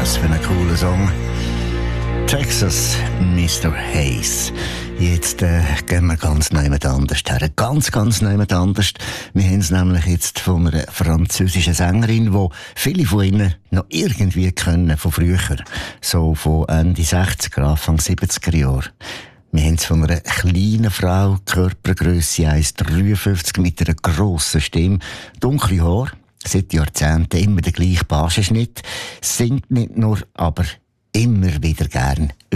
Was für ein cooler Song. Texas, Mr. Hayes. Jetzt gehen wir ganz niemand anders her. Ganz niemand anders. Wir haben es nämlich jetzt von einer französischen Sängerin, die viele von Ihnen noch irgendwie kennen, von früher. So von Ende 60er, Anfang 70er Jahre. Wir haben es von einer kleinen Frau, Körpergrösse 1,53 mit einer grossen Stimme, dunkle Haare, seit Jahrzehnten immer der gleiche Basenschnitt, singt nicht nur, aber immer wieder gern